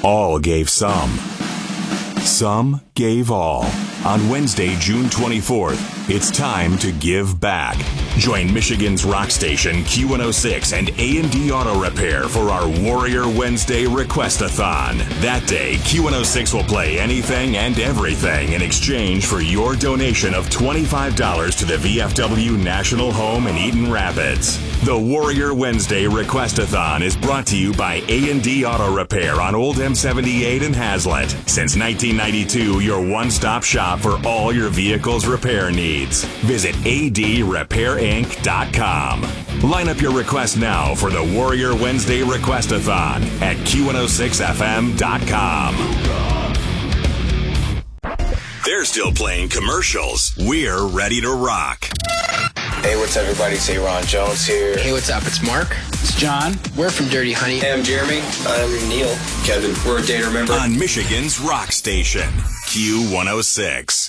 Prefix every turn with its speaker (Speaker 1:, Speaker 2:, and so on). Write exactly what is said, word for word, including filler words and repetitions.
Speaker 1: All gave some. Some gave all. On Wednesday, June twenty-fourth, it's time to give back. Join Michigan's rock station Q one oh six and A and D Auto Repair for our Warrior Wednesday Request-a-thon. That day, Q one oh six will play anything and everything in exchange for your donation of twenty-five dollars to the V F W National Home in Eaton Rapids. The Warrior Wednesday Request-a-thon is brought to you by A and D Auto Repair on Old M seventy-eight in Hazlet. Since nineteen ninety-two, your one-stop shop for all your vehicle's repair needs. Visit A D repair inc dot com. Line up your request now for the Warrior Wednesday Request-a-thon at Q one oh six F M dot com. They're still playing commercials. We're ready to rock.
Speaker 2: Hey, what's up, everybody? It's Aaron Jones here.
Speaker 3: Hey, what's up? It's Mark.
Speaker 4: It's John.
Speaker 3: We're from Dirty Honey.
Speaker 5: Hey, I'm Jeremy. I'm Neil. Kevin. We're a Data Remember.
Speaker 1: On Michigan's rock station, Q one oh six.